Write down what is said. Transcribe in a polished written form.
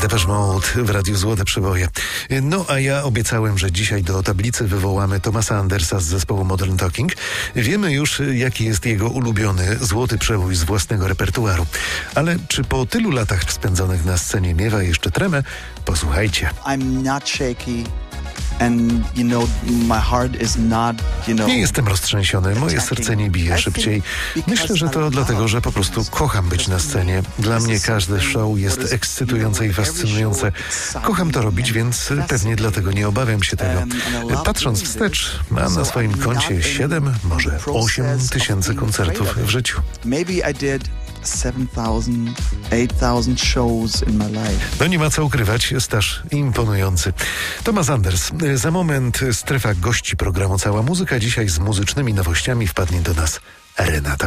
Depeche Mode w Radiu Złote Przeboje. No a ja obiecałem, że dzisiaj do tablicy wywołamy Thomasa Andersa z zespołu Modern Talking. Wiemy już, jaki jest jego ulubiony złoty przebój z własnego repertuaru. Ale czy po tylu latach spędzonych na scenie miewa jeszcze tremę? Posłuchajcie. I'm not shaky. And, my heart is not, Nie jestem roztrzęsiony, moje serce nie bije szybciej. Myślę, że to dlatego, że po prostu kocham być na scenie. Dla mnie każde show jest ekscytujące i fascynujące. Kocham to robić, więc pewnie dlatego nie obawiam się tego. Patrząc wstecz, mam na swoim koncie 7, może 8 tysięcy koncertów w życiu. 7,000, 8,000 shows in my life. No nie ma co ukrywać, staż imponujący. Thomas Anders. Za moment strefa gości programu Cała Muzyka. Dzisiaj z muzycznymi nowościami wpadnie do nas Renata